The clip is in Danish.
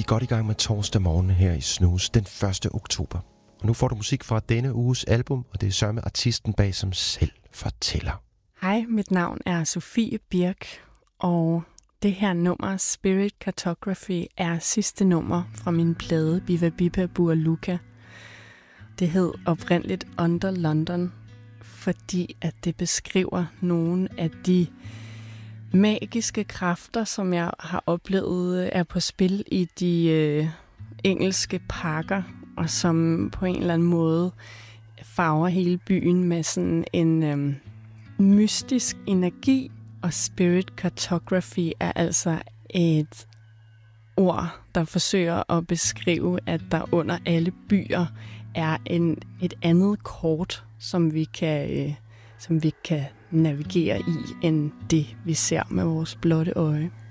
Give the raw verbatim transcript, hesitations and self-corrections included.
er godt i gang med torsdag morgen her i Snooze den første oktober. Og nu får du musik fra denne uges album, og det er sørme artisten bag, som selv fortæller. Hej, mit navn er Sofie Birk, og det her nummer, Spirit Cartography, er sidste nummer fra min plade Biva Bipa Bua Luka. Det hed oprindeligt Under London, fordi at det beskriver nogle af de magiske kræfter, som jeg har oplevet er på spil i de øh, engelske parker, og som på en eller anden måde farver hele byen med sådan en øh, mystisk energi. Og Spirit Cartography er altså et ord, der forsøger at beskrive, at der under alle byer er en, et andet kort, som vi kan, øh, som vi kan navigere i, end det vi ser med vores blotte øje.